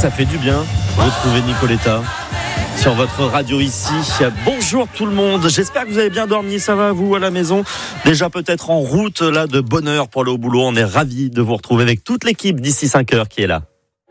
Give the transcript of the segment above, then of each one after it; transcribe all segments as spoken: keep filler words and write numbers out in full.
Ça fait du bien de retrouver Nicoletta sur votre radio ici. Bonjour tout le monde, j'espère que vous avez bien dormi. Ça va vous à la maison? Déjà peut-être en route là de bonne heure pour aller au boulot. On est ravis de vous retrouver avec toute l'équipe d'ici cinq heures qui est là.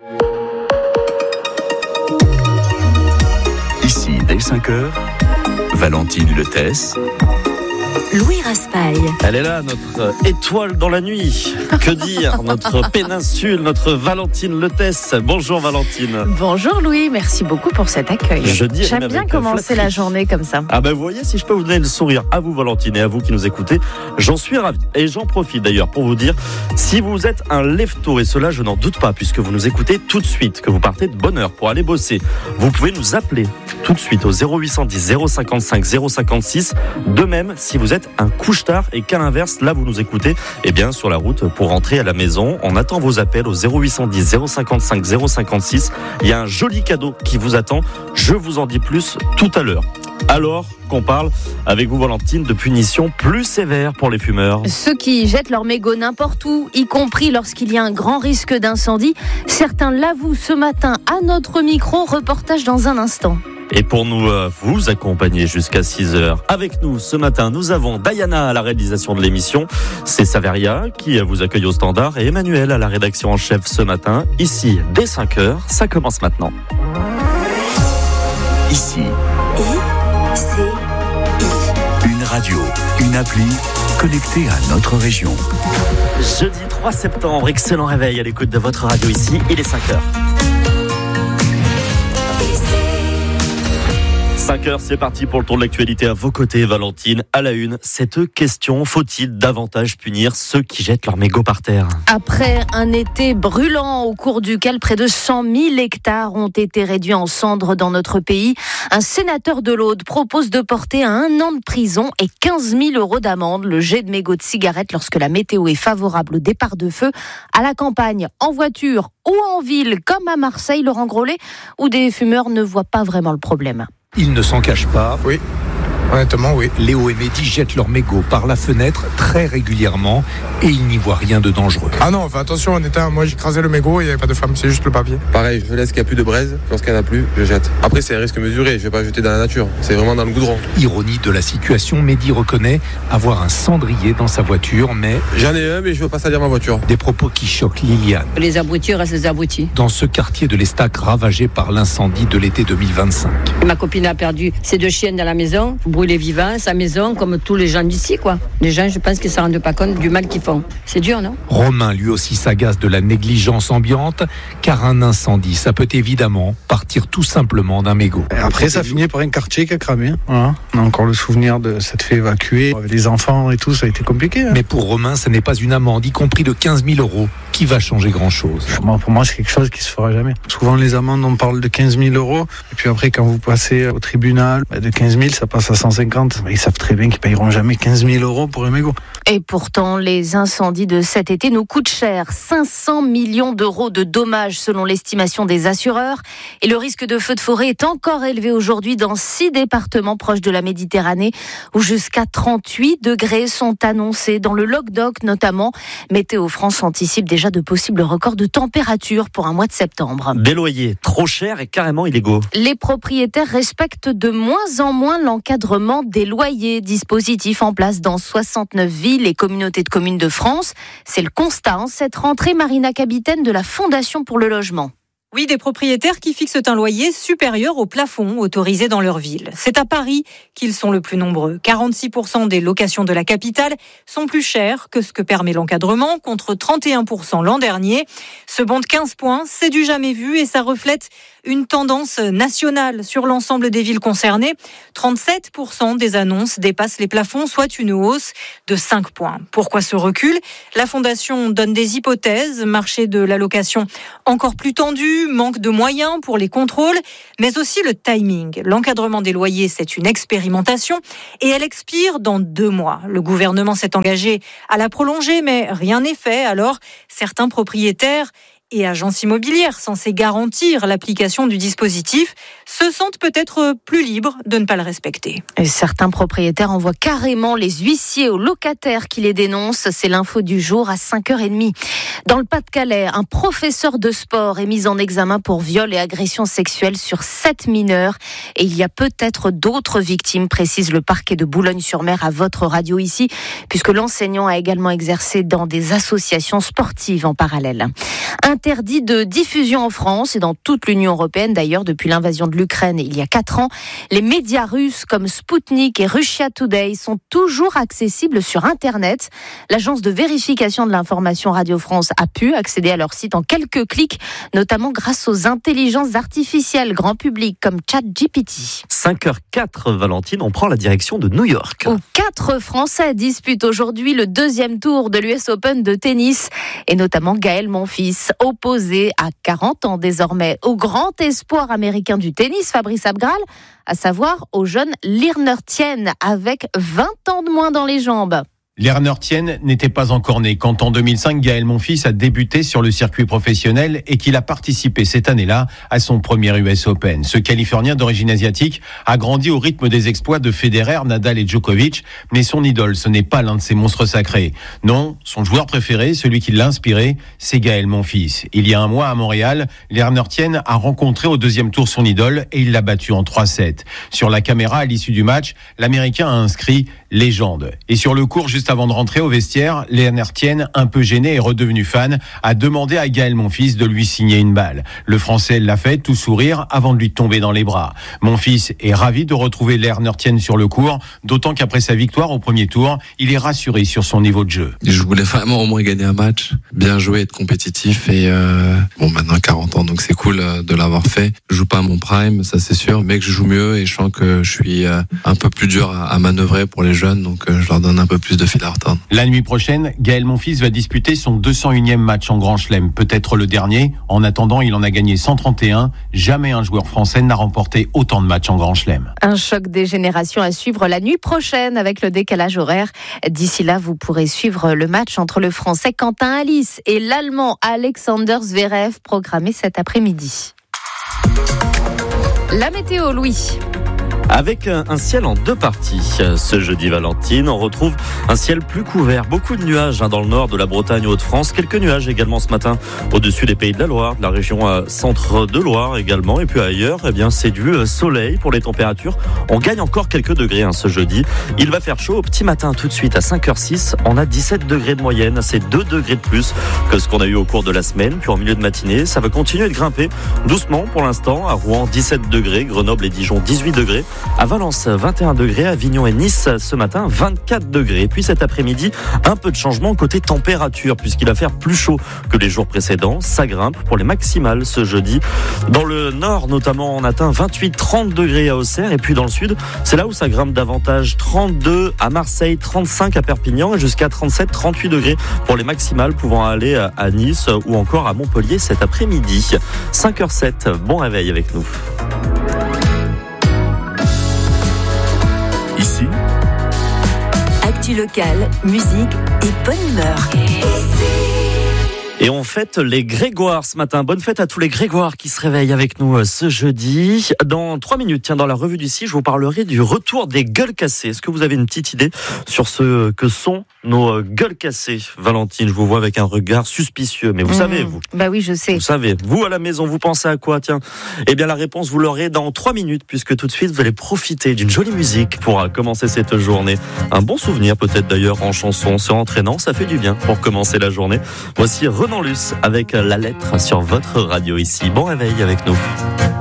Ici dès cinq heures, Valentine Letès, Louis Raspail. Elle est là, notre étoile dans la nuit. Que dire, notre péninsule, notre Valentine Letès. Bonjour Valentine. Bonjour Louis, merci beaucoup pour cet accueil. Je dis, J'aime bien commencer la journée comme ça. Ah ben vous voyez, si je peux vous donner le sourire à vous Valentine et à vous qui nous écoutez, j'en suis ravi. Et j'en profite d'ailleurs pour vous dire, si vous êtes un lève-tôt, et cela je n'en doute pas puisque vous nous écoutez tout de suite, que vous partez de bonne heure pour aller bosser, vous pouvez nous appeler tout de suite au zéro huit cent dix zéro cinquante-cinq zéro cinquante-six. De même, si vous êtes un couche-tard et qu'à l'inverse, là vous nous écoutez, eh bien sur la route pour rentrer à la maison, on attend vos appels au zéro huit cent dix zéro cinquante-cinq zéro cinquante-six. Il y a un joli cadeau qui vous attend. Je vous en dis plus tout à l'heure. Alors qu'on parle avec vous Valentine de punitions plus sévères pour les fumeurs. Ceux qui jettent leur mégot n'importe où, y compris lorsqu'il y a un grand risque d'incendie, certains l'avouent ce matin à notre micro. Reportage dans un instant. Et pour nous euh, vous accompagner jusqu'à six heures, avec nous ce matin, nous avons Diana à la réalisation de l'émission, c'est Saveria qui vous accueille au standard et Emmanuel à la rédaction en chef ce matin. Ici, dès cinq heures, ça commence maintenant. ici, I, C, I. une radio, une appli connectée à notre région. Jeudi trois septembre, excellent réveil à l'écoute de votre radio ici, il est cinq heures. cinq heures, c'est parti pour le tour de l'actualité à vos côtés, Valentine. À la une, cette question, faut-il davantage punir ceux qui jettent leurs mégots par terre? Après un été brûlant au cours duquel près de cent mille hectares ont été réduits en cendres dans notre pays, un sénateur de l'Aude propose de porter à un an de prison et quinze mille euros d'amende le jet de mégots de cigarettes lorsque la météo est favorable au départ de feu à la campagne, en voiture ou en ville, comme à Marseille, Laurent Grollet, où des fumeurs ne voient pas vraiment le problème. Ils ne s'en cachent pas. Oui, honnêtement, oui. Léo et Mehdi jettent leurs mégots par la fenêtre très régulièrement et ils n'y voient rien de dangereux. Ah non, enfin attention, en état, moi j'ai écrasé le mégot et il n'y avait pas de femme, c'est juste le papier. Pareil, je laisse qu'il n'y a plus de braise, lorsqu'il n'y en a plus, je jette. Après, c'est un risque mesuré, je ne vais pas jeter dans la nature, c'est vraiment dans le goudron. Ironie de la situation, Mehdi reconnaît avoir un cendrier dans sa voiture, mais... J'en ai un, mais je ne veux pas salir ma voiture. Des propos qui choquent Liliane. Les abrutis restent les abrutis. Dans ce quartier de l'Estac ravagé par l'incendie de l'été deux mille vingt-cinq. Ma copine a perdu ses deux chiennes dans la maison, brûlées vivantes, sa maison, comme tous les gens d'ici, quoi. Les gens, je pense qu'ils ne se rendent pas compte du mal qu'ils font. C'est dur, non? Romain, lui aussi, s'agace de la négligence ambiante, car un incendie, ça peut évidemment partir tout simplement d'un mégot. Et après, ça finit par un quartier qui a cramé. Voilà. On a encore le souvenir de s'être fait évacuer. Avec les enfants et tout, ça a été compliqué. Hein. Mais pour Romain, ce n'est pas une amende, y compris de quinze mille euros, qui va changer grand-chose. Moi, pour moi, c'est quelque chose qui se fera jamais. Souvent, les amendes, on parle de quinze mille euros. Et puis après, quand vous passez au tribunal, de quinze mille, ça passe à cent cinquante. Ils savent très bien qu'ils ne payeront jamais quinze mille euros pour un mégot. Et pourtant, les incendies de cet été nous coûtent cher. cinq cents millions d'euros de dommages selon l'estimation des assureurs. Et le risque de feu de forêt est encore élevé aujourd'hui dans six départements proches de la Méditerranée où jusqu'à trente-huit degrés sont annoncés. Dans le Languedoc notamment, Météo France anticipe déjà de possibles records de température pour un mois de septembre. Des loyers trop chers et carrément illégaux. Les propriétaires respectent de moins en moins l'encadrement des loyers, dispositif en place dans soixante-neuf villes et communautés de communes de France. C'est le constat en cette rentrée. Marina Capitaine de la Fondation pour le logement. Oui, des propriétaires qui fixent un loyer supérieur au plafond autorisé dans leur ville. C'est à Paris qu'ils sont le plus nombreux. quarante-six pour cent des locations de la capitale sont plus chères que ce que permet l'encadrement, contre trente et un pour cent l'an dernier. Ce bond de quinze points, c'est du jamais vu et ça reflète une tendance nationale sur l'ensemble des villes concernées. trente-sept pour cent des annonces dépassent les plafonds, soit une hausse de cinq points. Pourquoi ce recul ? La Fondation donne des hypothèses. Marché de la location encore plus tendu, manque de moyens pour les contrôles, mais aussi le timing. L'encadrement des loyers, c'est une expérimentation et elle expire dans deux mois. Le gouvernement s'est engagé à la prolonger, mais rien n'est fait. Alors, certains propriétaires et agences immobilières censées garantir l'application du dispositif se sentent peut-être plus libres de ne pas le respecter. Et certains propriétaires envoient carrément les huissiers aux locataires qui les dénoncent. C'est l'info du jour à cinq heures trente. Dans le Pas-de-Calais, un professeur de sport est mis en examen pour viol et agression sexuelle sur sept mineurs. Et il y a peut-être d'autres victimes, précise le parquet de Boulogne-sur-Mer à votre radio ici, puisque l'enseignant a également exercé dans des associations sportives en parallèle. Interdit de diffusion en France et dans toute l'Union européenne d'ailleurs depuis l'invasion de l'Ukraine il y a quatre ans. Les médias russes comme Sputnik et Russia Today sont toujours accessibles sur Internet. L'agence de vérification de l'information Radio France a pu accéder à leur site en quelques clics, notamment grâce aux intelligences artificielles grand public comme ChatGPT. cinq heures quatre, Valentine, on prend la direction de New York. Où quatre Français disputent aujourd'hui le deuxième tour de l'U S Open de tennis et notamment Gaël Monfils, opposé à quarante ans désormais au grand espoir américain du tennis, Fabrice Abgral, à savoir au jeune Lerner Tien avec vingt ans de moins dans les jambes. Lerner Tien n'était pas encore né quand en deux mille cinq, Gaël Monfils a débuté sur le circuit professionnel et qu'il a participé cette année-là à son premier U S Open. Ce Californien d'origine asiatique a grandi au rythme des exploits de Federer, Nadal et Djokovic, mais son idole, ce n'est pas l'un de ces monstres sacrés. Non, son joueur préféré, celui qui l'a inspiré, c'est Gaël Monfils. Il y a un mois à Montréal, Lerner Tien a rencontré au deuxième tour son idole et il l'a battu en trois sept. Sur la caméra, à l'issue du match, l'Américain a inscrit « légende ». Et sur le court, juste avant de rentrer au vestiaire, Lerner Tien, un peu gêné et redevenu fan, a demandé à Gaël Monfils de lui signer une balle. Le Français l'a fait, tout sourire, avant de lui tomber dans les bras. Monfils est ravi de retrouver Lerner Tien sur le court, d'autant qu'après sa victoire au premier tour, il est rassuré sur son niveau de jeu. Je voulais vraiment au moins gagner un match, bien jouer, être compétitif et euh, bon maintenant quarante ans, donc c'est cool de l'avoir fait. Je joue pas à mon prime, ça c'est sûr, mais que je joue mieux et je sens que je suis euh, un peu plus dur à, à manœuvrer pour les jeunes, donc euh, je leur donne un peu plus de fil à retordre. La nuit prochaine, Gaël Monfils va disputer son deux cent unième match en Grand Chelem, peut-être le dernier. En attendant, il en a gagné cent trente et un. Jamais un joueur français n'a remporté autant de matchs en Grand Chelem. Un choc des générations à suivre la nuit prochaine avec le décalage horaire. D'ici là, vous pourrez suivre le match entre le Français Quentin Halys et l'Allemand Alexander Zverev, programmé cet après-midi. La météo, Louis. Avec un ciel en deux parties. Ce jeudi, Valentine, on retrouve un ciel plus couvert. Beaucoup de nuages hein, dans le nord de la Bretagne et Hauts-de-France. Quelques nuages également ce matin au-dessus des Pays de la Loire, de la région euh, centre de Loire également. Et puis ailleurs, eh bien, c'est du euh, soleil pour les températures. On gagne encore quelques degrés hein, ce jeudi. Il va faire chaud au petit matin tout de suite à cinq heures six. On a dix-sept degrés de moyenne. C'est deux degrés de plus que ce qu'on a eu au cours de la semaine. Puis en milieu de matinée, ça va continuer de grimper doucement pour l'instant. À Rouen, dix-sept degrés. Grenoble et Dijon, dix-huit degrés. À Valence, vingt et un degrés. Avignon et Nice, ce matin, vingt-quatre degrés. Et puis cet après-midi, un peu de changement côté température, puisqu'il va faire plus chaud que les jours précédents. Ça grimpe pour les maximales ce jeudi. Dans le nord, notamment, on atteint vingt-huit trente degrés à Auxerre. Et puis dans le sud, c'est là où ça grimpe davantage. trente-deux à Marseille, trente-cinq à Perpignan et jusqu'à trente-sept trente-huit degrés pour les maximales, pouvant aller à Nice ou encore à Montpellier cet après-midi. cinq heures sept, bon réveil avec nous. Ici, actu locale, musique et bonne humeur. Et on fête les Grégoires ce matin. Bonne fête à tous les Grégoires qui se réveillent avec nous ce jeudi. Dans trois minutes, tiens, dans la revue du six, je vous parlerai du retour des gueules cassées. Est-ce que vous avez une petite idée sur ce que sont nos gueules cassées? Valentine, je vous vois avec un regard suspicieux, mais vous mmh, savez, vous. Bah oui, je sais. Vous savez. Vous, à la maison, vous pensez à quoi? Tiens, eh bien, la réponse, vous l'aurez dans trois minutes, puisque tout de suite, vous allez profiter d'une jolie musique pour commencer cette journée. Un bon souvenir, peut-être d'ailleurs, en chanson. Se entraînant, ça fait du bien pour commencer la journée. Voici Renan Luce avec La Lettre sur votre radio ici. Bon réveil avec nous.